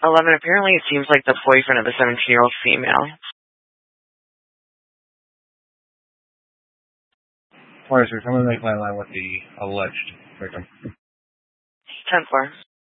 11, apparently it seems like the boyfriend of the 17-year-old female. Alright, sir, I'm going to make my line with the alleged victim. 10-4.